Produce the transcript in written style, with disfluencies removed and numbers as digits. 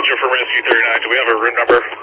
Roger for Rescue 39. Do we have a room number?